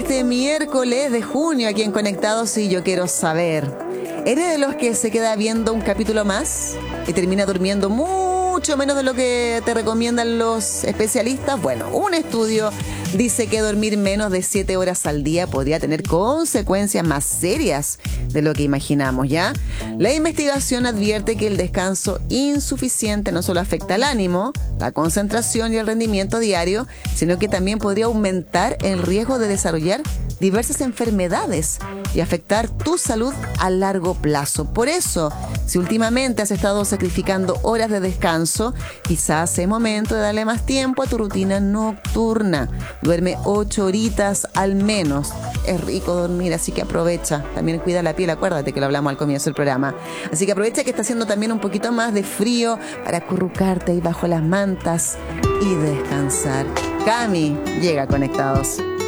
este miércoles de junio aquí en Conectados y yo quiero saber, ¿eres de los que se queda viendo un capítulo más y termina durmiendo mucho menos de lo que te recomiendan los especialistas? Bueno, un estudio dice que dormir menos de 7 horas al día podría tener consecuencias más serias de lo que imaginamos, ¿ya? La investigación advierte que el descanso insuficiente no solo afecta al ánimo, la concentración y el rendimiento diario, sino que también podría aumentar el riesgo de desarrollar diversas enfermedades y afectar tu salud a largo plazo. Por eso, si últimamente has estado sacrificando horas de descanso, quizás es momento de darle más tiempo a tu rutina nocturna. Duerme 8 horitas al menos. Es rico dormir, así que aprovecha. También cuida la piel, acuérdate que lo hablamos al comienzo del programa. Así que aprovecha que está haciendo también un poquito más de frío para acurrucarte ahí bajo las mantas y descansar. Cami llega a Conectados.